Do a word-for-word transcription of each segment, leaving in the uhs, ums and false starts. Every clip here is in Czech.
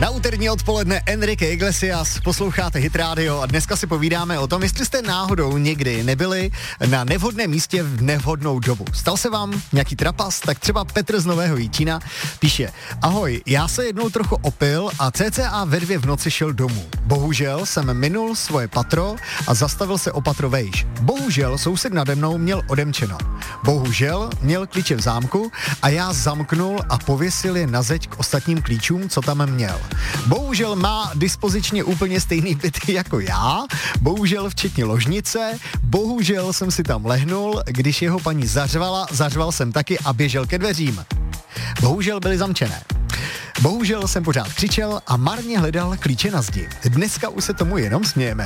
Na úterní odpoledne Enrique Iglesias, posloucháte Hit Radio a dneska si povídáme o tom, jestli jste náhodou někdy nebyli na nevhodném místě v nevhodnou dobu. Stal se vám nějaký trapas? Tak třeba Petr z Nového Jičína píše: Ahoj, já se jednou trochu opil a cca ve dvě v noci šel domů. Bohužel jsem minul svoje patro a zastavil se o patro vejš. Bohužel soused nade mnou měl odemčeno. Bohužel měl klíče v zámku a já zamknul a pověsil je na zeď k ostatním klíčům, co tam měl. Bohužel má dispozičně úplně stejný byt jako já, bohužel včetně ložnice, bohužel jsem si tam lehnul, když jeho paní zařvala, zařval jsem taky a běžel ke dveřím. Bohužel byly zamčené. Bohužel jsem pořád křičel a marně hledal klíče na zdi. Dneska už se tomu jenom smějeme.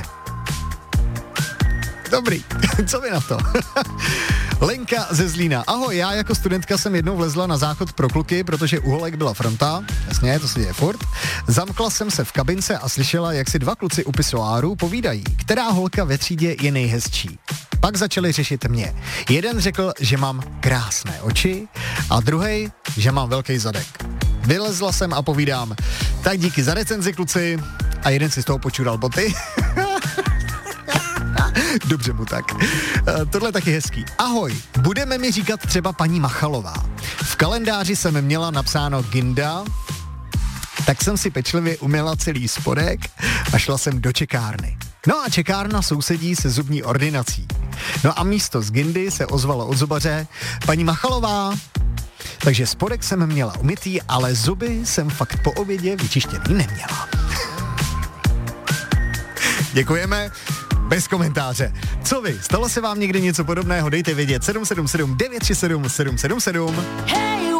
Dobrý, co vy na to? Lenka ze Zlína. Ahoj, já jako studentka jsem jednou vlezla na záchod pro kluky, protože u holek byla fronta. Jasně, to se děje furt. Zamkla jsem se v kabince a slyšela, jak si dva kluci u pisoáru povídají, která holka ve třídě je nejhezčí. Pak začali řešit mě. Jeden řekl, že mám krásné oči a druhej, že mám velký zadek. Vylezla jsem a povídám: tak díky za recenzi, kluci. A jeden si z toho počural boty. Dobře mu tak. Uh, tohle je taky hezký. Ahoj, budeme mi říkat třeba paní Machalová. V kalendáři jsem měla napsáno Ginda, tak jsem si pečlivě uměla celý spodek a šla jsem do čekárny. No a čekárna sousedí se zubní ordinací. No a místo z Gindy se ozvalo od zubaře: paní Machalová. Takže spodek jsem měla umytý, ale zuby jsem fakt po obědě vyčištěný neměla. Děkujeme. Bez komentáře. Co vy? Stalo se vám někdy něco podobného? Dejte vědět sedm sedm sedm devět tři sedm sedm sedm sedm. Hey!